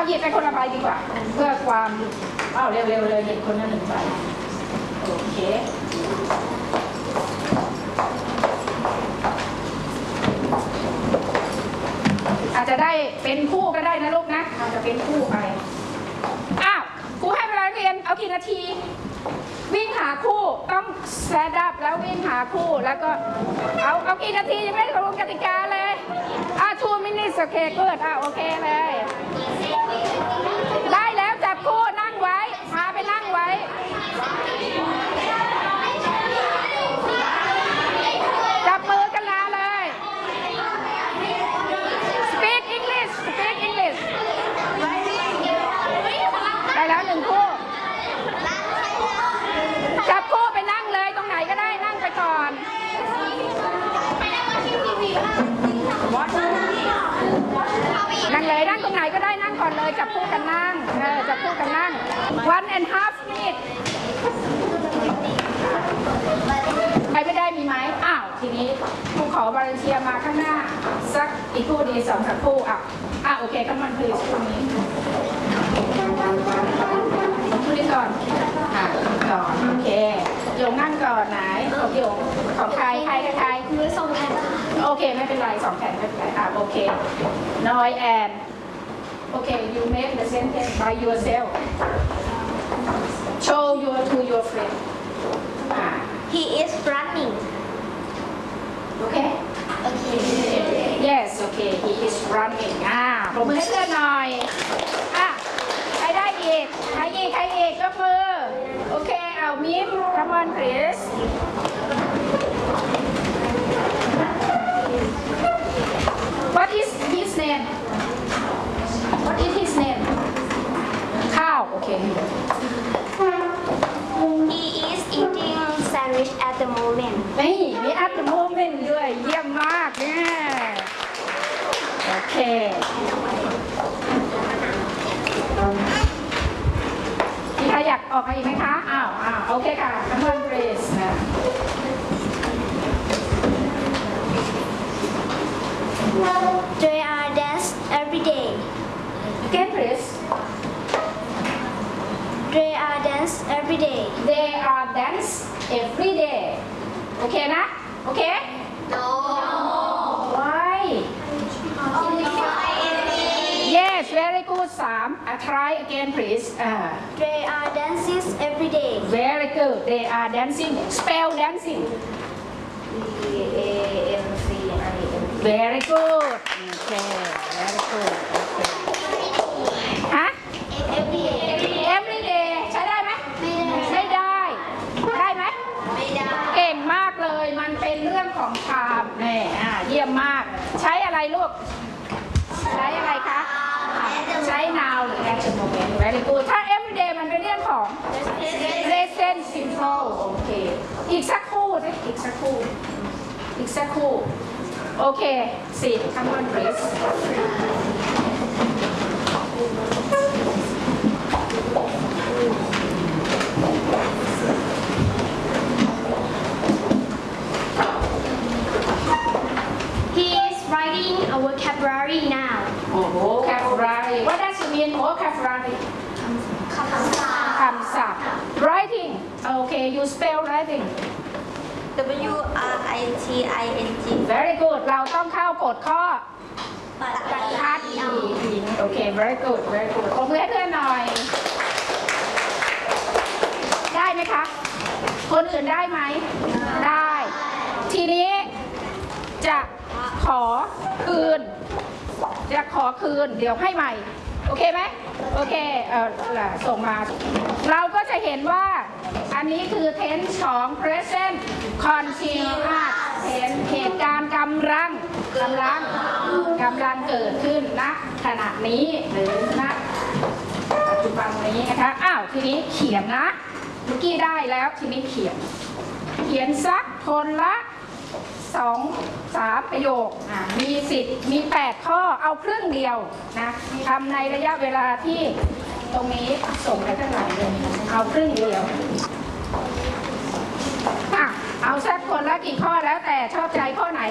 หยิบไปคนละใบดีกว่าเพื่อความเร็วๆเลยหยิบคนละ1 ใบโอเคอาจจะได้เป็นคู่ก็ได้นะลูกนะอาจจะเป็นคู่ไปครูให้เวลาเรียนเอากี่นาทีวิ่งหาคู่ต้องแซดอัพแล้ววิ่งหาคู่แล้วก็เอากี่นาทียังไม่ได้ตกลงกติกาเลย2 minutes โอเคเกิดโอเคเลยได้แล้วจับคู่นั่งไว้พาไปนั่งไว้จับมือกันนะเลย speak English ได้แล้ว1 คู่จับคู่ไปนั่งเลยตรงไหนก็ได้นั่งไปก่อนนั่งเลยนั่งตรงไหนก็ได้นั่งก่อนเลยจับคู่กันนั่งจับคู่กันนั่ง 1.5 minute ใครไม่ได้มีไหมทีนี้ครูขอบาลเชียมาข้างหน้าสักอีกคู่ดี2-3 คู่โอเคก็มันคือตรงนี้คู่นี้ก่อนโอเคโยงนั่งก่อนไหนของโยงของใครมือ2 แขนโอเคไม่เป็นไร2 แขนไม่เป็นไรโอเคน้อยแอนโอเค you make the sentence by yourself show your friend he is running okay yes okay he is running ผมมือให้เพื่อนหน่อยใครได้อีกใครอีกยกมือโอเคมิ้น come on please what is his name ข้าวโอเค he is eating sandwich at the moment นี่มี at the moment ด้วยเยี่ยมมากเนี่ยโอเคมีใครอยากออกมาอีกไหมคะโอเคค่ะ come on please they are dance every day again please they are dance every day they are dance every day โอเคนะโอเค no why yes very good 3 try again please they are dancing every day very good they are dancing spell dancing very good okay very good okay every day ใช้ได้ไหมไม่ได้ไหมเก่งมากเลยมันเป็นเรื่องของคำนี่เยี่ยมมากใช้อะไรลูกใช้อะไรคะใช้ noun หรือ action moment very good ถ้า every day มันเป็นเรื่องของ present simple โอเคอีกสักคู่โอเค4 come on please he is writing a vocabulary now vocabulary what does it mean vocabulary คำศัพท์ writing โอเค you spell writing WRITING very good เราต้องเข้ากฎข้อบรรทัดโอเค very good ขอมือให้เพื่อนหน่อยได้ไหมคะคนอื่นได้ไหมได้ทีนี้จะขอคืนเดี๋ยวให้ใหม่โอเคไหมโอเคส่งมาเราก็จะเห็นว่าอันนี้คือ tense ของ present continuous tense เหตุการณ์กำลังเกิดขึ้นณขณะนี้หรือณปัจจุบันนี้นะคะทีนี้เขียนนะเมื่อกี้ได้แล้วทีนี้เขียนสักคนละ2-3 ประโยคมี10มี8 ข้อเอาครึ่งเดียวนะทำในระยะเวลาที่ตรงนี้ส่งไปข้างหลังเลยเอาครึ่งเดียวเอาสักคนละกี่ข้อแล้วแต่ชอบใจข้อไหน